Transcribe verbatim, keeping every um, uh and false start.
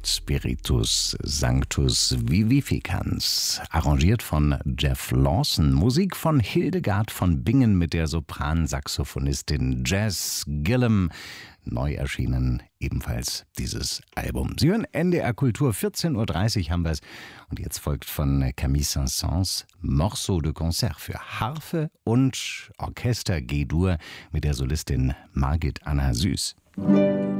Spiritus Sanctus Vivificans, arrangiert von Jeff Lawson, Musik von Hildegard von Bingen mit der Sopransaxophonistin Jazz Gillum, neu erschienen ebenfalls dieses Album. Sie hören N D R Kultur, vierzehn Uhr dreißig haben wir es. Und jetzt folgt von Camille Saint-Saëns Morceau de Concert für Harfe und Orchester G-Dur mit der Solistin Margit Anna Süß.